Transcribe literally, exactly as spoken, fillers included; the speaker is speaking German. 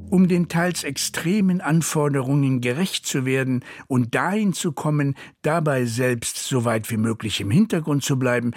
Um den teils extremen Anforderungen gerecht zu werden und dahin zu kommen, dabei selbst so weit wie möglich im Hintergrund zu bleiben,